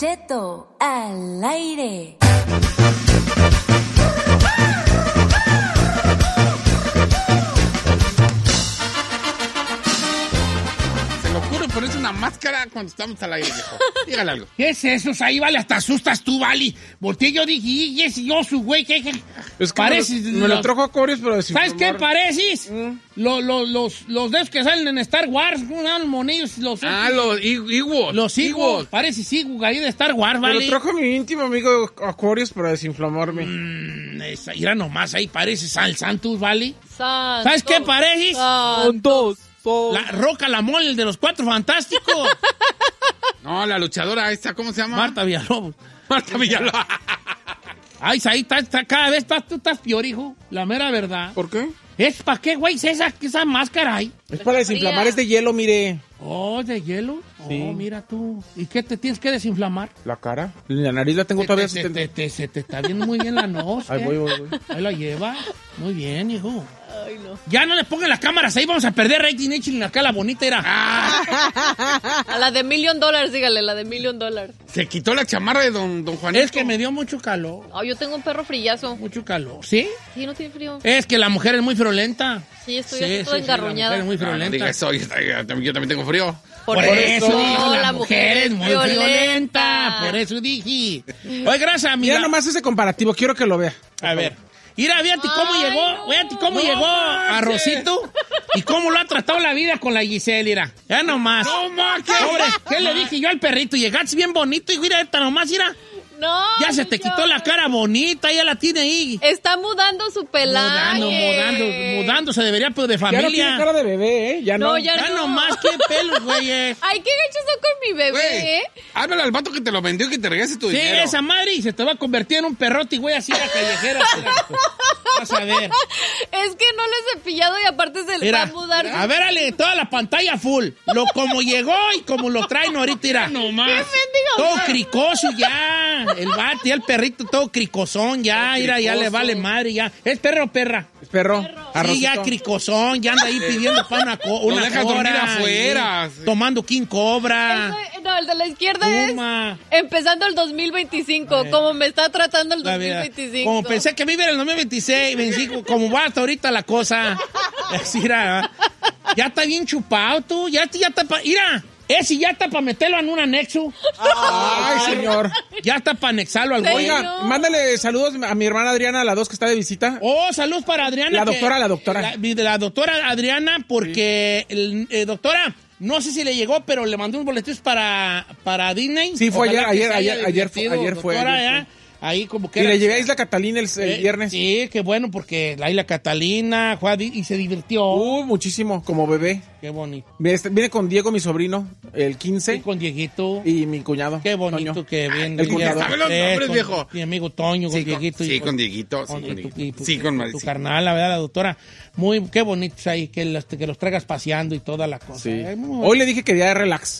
Cheto al aire. Ponerse una máscara cuando estamos al aire, viejo. Dígale algo. ¿Qué es eso? Ahí, vale, hasta asustas tú, vale. Volteé yo dije, y ese yo, su güey, ¿qué? Es que pareces. me lo trajo a Corios, pero ¿Sabes qué pareces? Los de esos que salen en Star Wars, los monillos, los Ewoks. Los Ewoks. Pareces Ewok ahí de Star Wars, vale. Me lo trajo mi íntimo amigo Corios para desinflamarme. Mira nomás, ahí pareces al Santos, vale. Santos. ¿Sabes qué pareces? Santos. La Roca la Mole, el de los Cuatro Fantásticos. No, la luchadora esta, ¿cómo se llama? Marta Villalobos. Marta Villalobos. Ay, ahí está, cada vez tú estás peor, hijo. La mera verdad. ¿Por qué? ¿Es para qué, güey? Esa máscara ahí. Es para desinflamar, es de hielo, mire. Oh, ¿de hielo? Sí. Oh, mira tú. ¿Y qué te tienes que desinflamar? La cara. La nariz la tengo todavía. Se te está viendo muy bien la nose. Ahí voy. Ahí la lleva. Muy bien, hijo. Ay, no. Ya no le pongan las cámaras ahí, vamos a perder rating. Échenle acá la bonita era. A la de $1 million, dígale, la de $1 million. Se quitó la chamarra de don Juanito. Es que me dio mucho calor. Oh, yo tengo un perro frillazo. Mucho calor. ¿Sí? Sí, no tiene frío. Es que la mujer es muy friolenta. Sí, estoy aquí toda La engarruñada. mujer es muy No, no friolenta. diga eso, yo también tengo frío. Por eso digo, la la mujer es muy friolenta. Por eso dije. Oye, gracias, amiga. Mira nomás ese comparativo, quiero que lo vea. A ver. Mira, fíjate cómo llegó, fíjate cómo llegó a Rosito y cómo lo ha tratado la vida con la Giselle, mira. Ya nomás. No más, Pobre, ¿qué le dije yo al perrito? Llegaste bien bonito y mira, esta nomás, mira. No. Ya se te quitó la cara bonita, ya la tiene ahí. Está mudando su pelaje. Mudando, se debería, pero de Ya no tiene familia. cara de bebé, ¿eh? Ya no. No, ya Ya no. nomás, qué pelos, güey. Ay, qué gachos son con mi bebé, Güey, háblale al vato que te lo vendió y que te regrese tu Sí, dinero. esa madre y se te va a convertir en un perrote, güey, así a callejera. Vas a ver. Es que no lo he cepillado y aparte se le va Mira, a mudar. a ver, Ale, toda la pantalla full. Como llegó y como lo traen ahorita, mira. Nomás. ¡Qué mendigo! Todo cricoso ya. El vato y el perrito todo cricosón ya. Mira, ya le vale madre ya. ¿Es perro o perra? Es perro. Sí, Arrocito. ya cricosón. Ya anda ahí pidiendo para una Lo dejas dormir cobra, afuera. y tomando King Cobra. No, el de la izquierda Puma. es empezando el 2025, como me está tratando el La vida. 2025. Como pensé que me iba en el 2026, 25, como va hasta ahorita la cosa. Así era, ya está bien chupado tú, ya está para... Mira, ese ya está para meterlo en un anexo. Ay, señor. Ya está para anexarlo al güey. Oiga, mándale saludos a mi hermana Adriana, la 2 que está de visita. Oh, saludos para Adriana. La doctora. La doctora Adriana, porque, doctora, no sé si le llegó, pero le mandó unos boletos para Disney. Sí, fue Ojalá que se haya ayer divertido, fue. doctora, ayer ya. Ahí como que Y era- le llevé a Isla Catalina el viernes. Sí, qué bueno, porque la Isla Catalina fue y se divirtió. Muchísimo, como bebé. Qué bonito. Viene con Diego, mi sobrino, el 15. Y con Dieguito. Y mi cuñado. Qué bonito Toño. que viene. El cuñado. ¿Sabe los nombres, con viejo? Mi amigo Toño, con Sí, Dieguito. sí, con Dieguito. Sí, con Dieguito. Sí, con tu Maricita. carnal, la verdad, la doctora. Muy, qué bonito ahí, que los traigas paseando y toda la cosa. Sí. Muy Hoy le dije que día de relax.